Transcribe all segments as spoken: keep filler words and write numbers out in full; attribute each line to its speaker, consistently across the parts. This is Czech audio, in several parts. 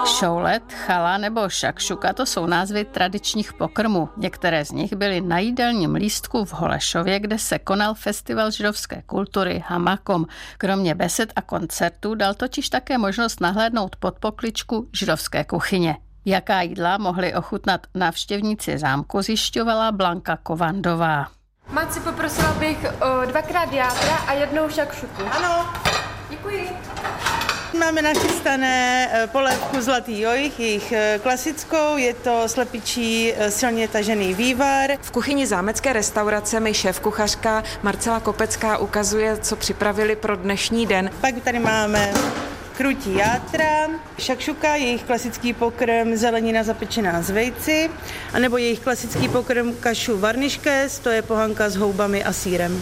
Speaker 1: Šoulet, chala nebo šakšuka to jsou názvy tradičních pokrmů. Některé z nich byly na jídelním lístku v Holešově, kde se konal festival židovské kultury Hamakom. Kromě besed a koncertů dal totiž také možnost nahlédnout pod pokličku židovské kuchyně. Jaká jídla mohli ochutnat návštěvníci zámku, zjišťovala Blanka Kovandová.
Speaker 2: Máci, poprosila bych o dvakrát játra a jednou šakšuku.
Speaker 3: Ano.
Speaker 2: Děkuji.
Speaker 3: Máme nachystané polévku Zlatý jojich, jejich klasickou, je to slepičí silně tažený vývar.
Speaker 4: V kuchyni zámecké restaurace mi šéfkuchařka Marcela Kopecká ukazuje, co připravili pro dnešní den.
Speaker 3: Pak tady máme krutí játra, šakšuka, jejich klasický pokrm zelenina zapečená z vejci, anebo jejich klasický pokrm kašu varniškes, to je pohanka s houbami a sýrem.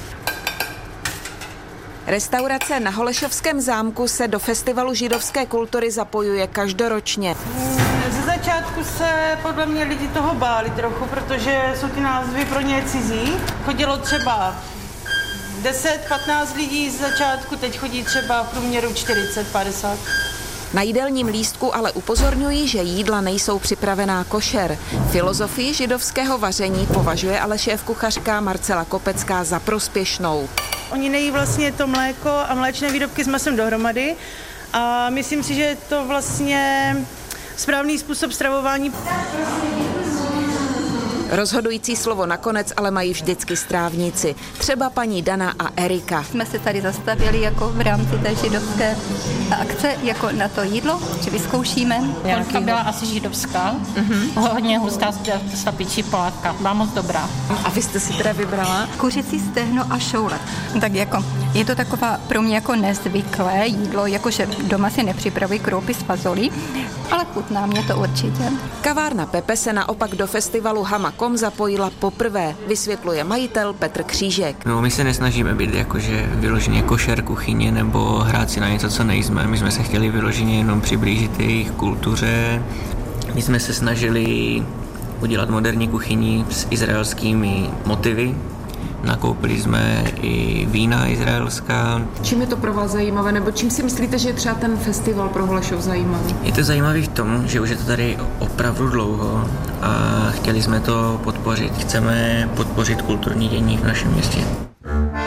Speaker 4: Restaurace na Holešovském zámku se do festivalu židovské kultury zapojuje každoročně.
Speaker 3: Ze začátku se podle mě lidi toho báli trochu, protože jsou ty názvy pro ně cizí. Chodilo třeba deset patnáct lidí z začátku, teď chodí třeba v průměru čtyřicet padesát.
Speaker 4: Na jídelním lístku ale upozorňují, že jídla nejsou připravená košer. Filozofii židovského vaření považuje ale šéfkuchařka Marcela Kopecká za prospěšnou.
Speaker 3: Oni nejí vlastně to mléko a mléčné výrobky s masem dohromady a myslím si, že je to vlastně správný způsob stravování.
Speaker 4: Rozhodující slovo nakonec ale mají vždycky strávníci. Třeba paní Dana a Erika.
Speaker 5: Jsme se tady zastavili jako v rámci té židovské akce jako na to jídlo, že vyzkoušíme.
Speaker 6: Polka byla asi židovská, uh-huh. hodně hustá slepičí polévka, byla moc dobrá.
Speaker 4: A vy jste si teda vybrala?
Speaker 5: Kuřecí stehno a šoulet. Tak jako, je to taková pro mě jako nezvyklé jídlo, jakože doma si nepřipravuji kroupy z fazolí, ale chutná mě to určitě.
Speaker 4: Kavárna Pepe se naopak do festivalu Hamakom zapojila poprvé, vysvětluje majitel Petr Křížek.
Speaker 7: No, my se nesnažíme být jakože vyloženě košer kuchyně nebo hrát si na něco, co nejsme. My jsme se chtěli vyloženě jenom přiblížit jejich kultuře. My jsme se snažili udělat moderní kuchyni s izraelskými motivy. Nakoupili jsme i vína izraelská.
Speaker 4: Čím je to pro vás zajímavé, nebo čím si myslíte, že je třeba ten festival pro Holešov zajímavý?
Speaker 7: Je to zajímavý v tom, že už je to tady opravdu dlouho a chtěli jsme to podpořit. Chceme podpořit kulturní dění v našem městě.